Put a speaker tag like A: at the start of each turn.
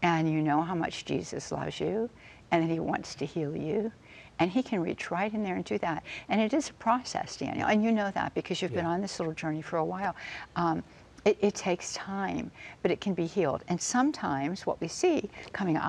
A: and you know how much Jesus loves you and that he wants to heal you. And he can reach right in there and do that. And it is a process, Daniel, and you know that because you've been on this little journey for a while. It takes time, but it can be healed. And sometimes what we see coming